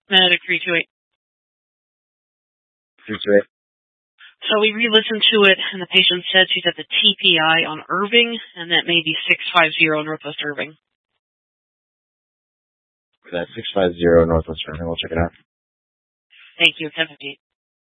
Medic 328. 328. So we re-listened to it, and the patient said she's at the TPI on Irving, and that may be 650 Northwest Irving. That's 650 Northwest Irving. We'll check it out. Thank you. 10:58.